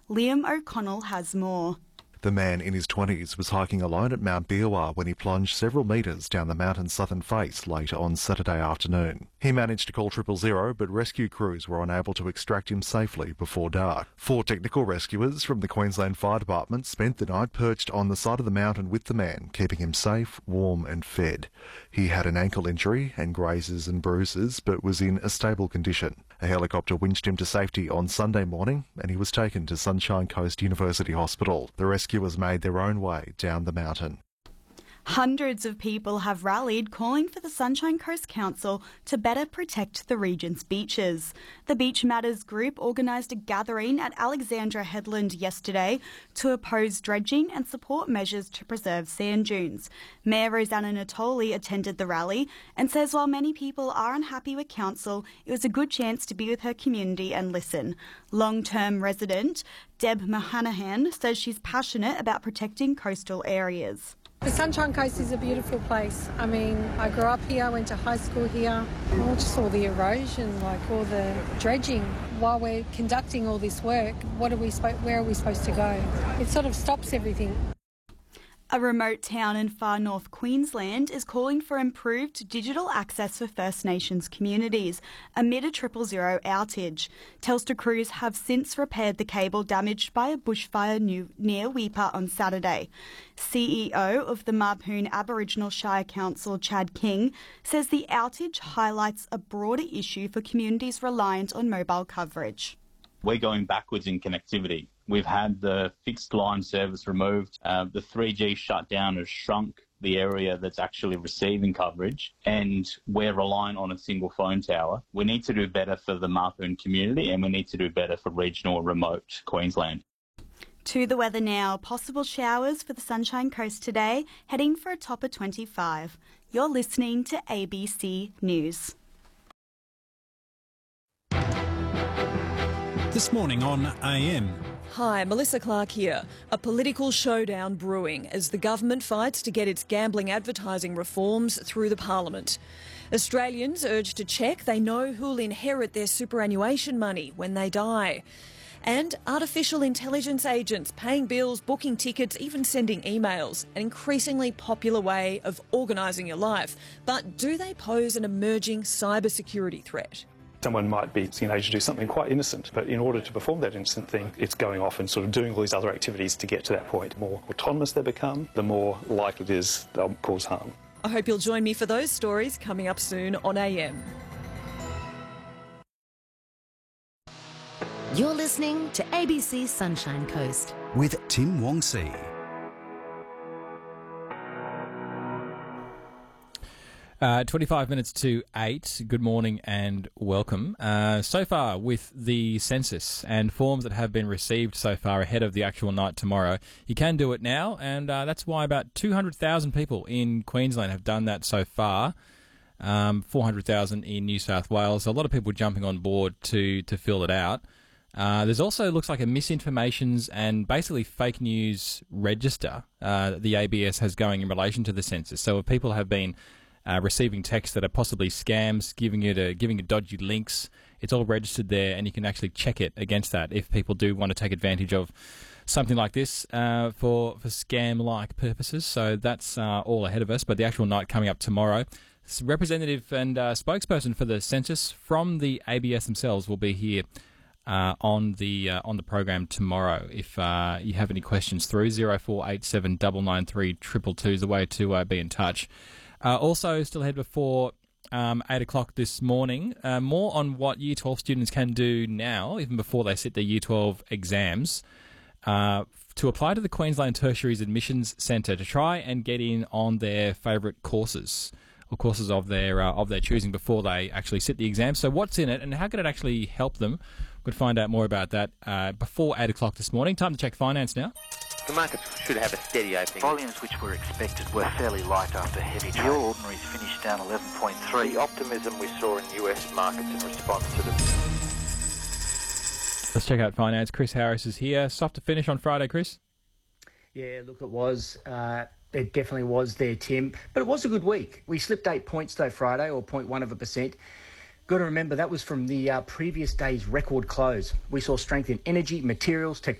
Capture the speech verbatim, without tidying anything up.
Liam O'Connell has more. The man in his twenties was hiking alone at Mount Biawar when he plunged several metres down the mountain's southern face late on Saturday afternoon. He managed to call triple zero, but rescue crews were unable to extract him safely before dark. Four technical rescuers from the Queensland Fire Department spent the night perched on the side of the mountain with the man, keeping him safe, warm and fed. He had an ankle injury and grazes and bruises, but was in a stable condition. A helicopter winched him to safety on Sunday morning and he was taken to Sunshine Coast University Hospital. The rescuers made their own way down the mountain. Hundreds of people have rallied calling for the Sunshine Coast Council to better protect the region's beaches. The Beach Matters group organised a gathering at Alexandra Headland yesterday to oppose dredging and support measures to preserve sand dunes. Mayor Rosanna Natoli attended the rally and says while many people are unhappy with council, it was a good chance to be with her community and listen. Long-term resident Deb Mahanahan says she's passionate about protecting coastal areas. The Sunshine Coast is a beautiful place. I mean, I grew up here, went to high school here. Oh, just all the erosion, like all the dredging. While we're conducting all this work, what are we spo- where are we supposed to go? It sort of stops everything. A remote town in far north Queensland is calling for improved digital access for First Nations communities amid a triple zero outage. Telstra crews have since repaired the cable damaged by a bushfire near Weipa on Saturday. C E O of the Mapoon Aboriginal Shire Council, Chad King, says the outage highlights a broader issue for communities reliant on mobile coverage. We're going backwards in connectivity. We've had the fixed line service removed. Uh, the three G shutdown has shrunk the area that's actually receiving coverage, and we're relying on a single phone tower. We need to do better for the Mapoon community, and we need to do better for regional remote Queensland. To the weather now. Possible showers for the Sunshine Coast today, heading for a top of twenty-five. You're listening to A B C News. This morning on A M. Hi, Melissa Clark here. A political showdown brewing as the government fights to get its gambling advertising reforms through the Parliament. Australians urged to check they know who'll inherit their superannuation money when they die. And artificial intelligence agents paying bills, booking tickets, even sending emails. An increasingly popular way of organising your life. But do they pose an emerging cybersecurity threat? Someone might be seeing age to do something quite innocent, but in order to perform that innocent thing, it's going off and sort of doing all these other activities to get to that point. The more autonomous they become, the more likely it is they'll cause harm. I hope you'll join me for those stories coming up soon on A M. You're listening to A B C Sunshine Coast with Tim Wong-See. Uh, twenty-five minutes to eight. Good morning and welcome. Uh, so far with the census and forms that have been received so far ahead of the actual night tomorrow, you can do it now, and uh, that's why about two hundred thousand people in Queensland have done that so far. Um, four hundred thousand in New South Wales. So a lot of people jumping on board to, to fill it out. Uh, there's also, looks like, a misinformations and basically fake news register uh, that the A B S has going in relation to the census. So if people have been Uh, receiving texts that are possibly scams, giving you to giving you dodgy links, it's all registered there, and you can actually check it against that if people do want to take advantage of something like this uh, for for scam-like purposes. So that's uh, all ahead of us. But the actual night coming up tomorrow, representative and uh, spokesperson for the census from the A B S themselves will be here uh, on the uh, on the program tomorrow. If uh, you have any questions, through zero four eight seven nine nine three two two two is the way to uh, be in touch. Uh, also, still ahead before um, eight o'clock this morning, uh, more on what Year twelve students can do now, even before they sit their Year twelve exams, uh, to apply to the Queensland Tertiary's Admissions Centre to try and get in on their favourite courses, or courses of their uh, of their choosing before they actually sit the exam. So what's in it, and how can it actually help them? We'll find out more about that uh, before eight o'clock this morning. Time to check finance now. The markets should have a steady opening. Volumes which were expected were fairly light after heavy trade. The All Ordinaries finished down eleven point three. The optimism we saw in U S markets in response to the... Let's check out finance. Chris Harris is here. Soft to finish on Friday, Chris? Yeah, look, it was. Uh, it definitely was there, Tim. But it was a good week. We slipped eight points, though, Friday, or zero point one of a percent. Got to remember, that was from the uh, previous day's record close. We saw strength in energy, materials, technology,